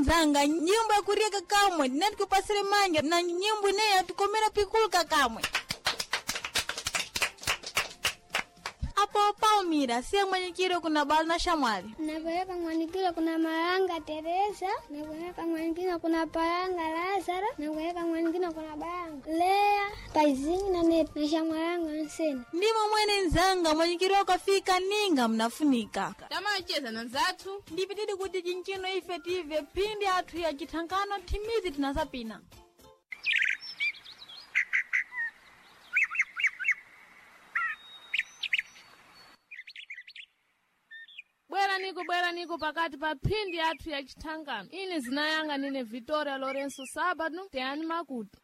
nzanga nyimbo yakurieka kamwe nati kupasire manja na nyimbo ineyo atikomera pikuluka kamwe. Apo Palmira, siya mwenyekiro kuna Balna Shamwali. Napeleka mwenyekiro kuna Maranga Teresa, napeleka mwenyekiro kuna Paranga Lazara, napeleka mwenyekiro kuna Baranga Lea, Paizini na Net na Shamwaranga Nseni. Ndimo mwene nzanga mwenyekiro wakafika ninga mnafunika. Tama cheza na zatu. Ndipitidi kuti chinchino ife tive pindi atu ya chitankano timizi tunasapina. Bwera niko pakati pa pindi atu ya chitangano. Ine zinayanga nine Victoria Lorenzo Sabado, Teani Makuto.